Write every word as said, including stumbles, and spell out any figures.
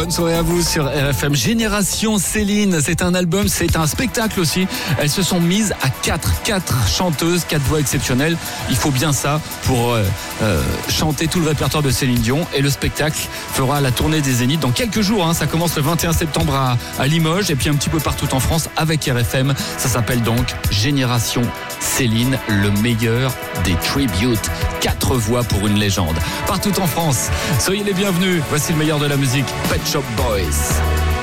Bonne soirée à vous sur R F M. Génération Céline, c'est un album, c'est un spectacle aussi. Elles se sont mises à quatre, quatre chanteuses, quatre voix exceptionnelles. Il faut bien ça pour euh, euh, chanter tout le répertoire de Céline Dion. Et le spectacle fera la tournée des Zéniths dans quelques jours. Hein. Ça commence le vingt et un septembre à, à Limoges et puis un petit peu partout en France avec R F M. Ça s'appelle donc Génération Céline, le meilleur des tributes. Quatre voix pour une légende. Partout en France, soyez les bienvenus. Voici le meilleur de la musique, Pet Shop Boys.